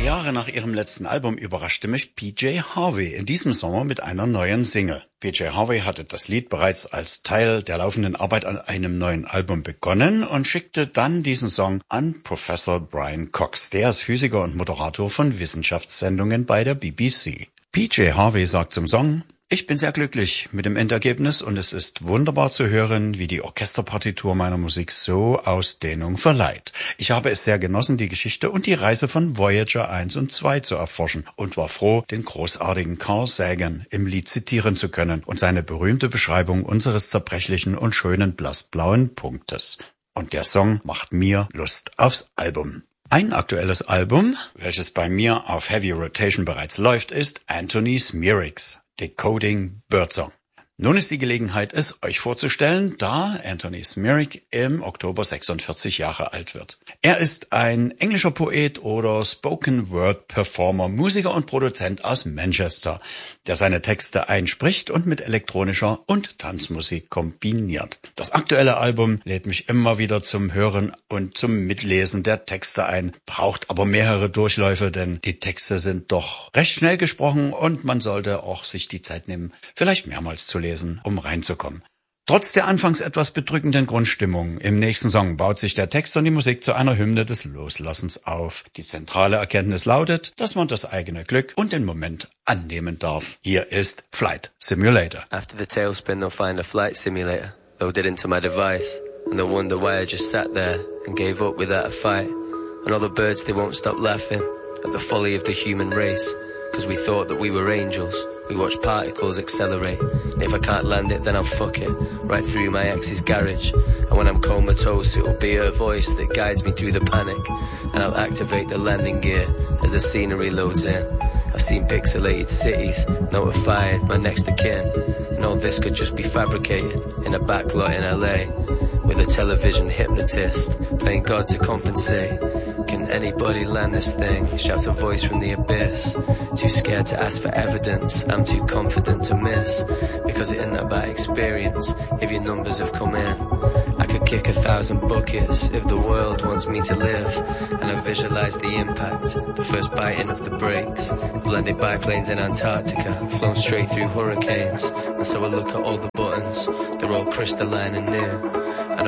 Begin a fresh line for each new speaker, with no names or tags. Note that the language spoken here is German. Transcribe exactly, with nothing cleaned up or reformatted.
Jahre nach ihrem letzten Album überraschte mich P J Harvey in diesem Sommer mit einer neuen Single. P J Harvey hatte das Lied bereits als Teil der laufenden Arbeit an einem neuen Album begonnen und schickte dann diesen Song an Professor Brian Cox, der ist Physiker und Moderator von Wissenschaftssendungen bei der B B C. P J Harvey sagt zum Song: Ich bin sehr glücklich mit dem Endergebnis und es ist wunderbar zu hören, wie die Orchesterpartitur meiner Musik so Ausdehnung verleiht. Ich habe es sehr genossen, die Geschichte und die Reise von Voyager eins und zwei zu erforschen und war froh, den großartigen Carl Sagan im Lied zitieren zu können und seine berühmte Beschreibung unseres zerbrechlichen und schönen blassblauen Punktes. Und der Song macht mir Lust aufs Album. Ein aktuelles Album, welches bei mir auf Heavy Rotation bereits läuft, ist Anthony Smirix, Decoding Birdsong. Nun ist die Gelegenheit, es euch vorzustellen, da Anthony Smirix im Oktober sechsundvierzig Jahre alt wird. Er ist ein englischer Poet oder Spoken-Word-Performer, Musiker und Produzent aus Manchester, der seine Texte einspricht und mit elektronischer und Tanzmusik kombiniert. Das aktuelle Album lädt mich immer wieder zum Hören und zum Mitlesen der Texte ein, braucht aber mehrere Durchläufe, denn die Texte sind doch recht schnell gesprochen und man sollte auch sich die Zeit nehmen, vielleicht mehrmals zu lesen, um reinzukommen. Trotz der anfangs etwas bedrückenden Grundstimmung im nächsten Song baut sich der Text und die Musik zu einer Hymne des Loslassens auf. Die zentrale Erkenntnis lautet, dass man das eigene Glück und den Moment annehmen darf. Hier ist Flight Simulator.
After the tailspin, they'll find a flight simulator loaded into my device, and they'll wonder why I just sat there and gave up without a fight. And all the birds, they won't stop laughing at the folly of the human race, because we thought that we were angels. We watch particles accelerate, and if I can't land it, then I'll fuck it right through my ex's garage. And when I'm comatose, it'll be her voice that guides me through the panic, and I'll activate the landing gear as the scenery loads in. I've seen pixelated cities, notified my next of kin, and all this could just be fabricated in a backlot in L A, with a television hypnotist playing God to compensate. Can anybody land this thing? Shouts a voice from the abyss. Too scared to ask for evidence, I'm too confident to miss, because it isn't about experience if your numbers have come in. I could kick a thousand buckets if the world wants me to live, and I visualize the impact, the first biting of the brakes. I've landed biplanes in Antarctica, flown straight through hurricanes, and so I look at all the buttons, they're all crystalline and new. And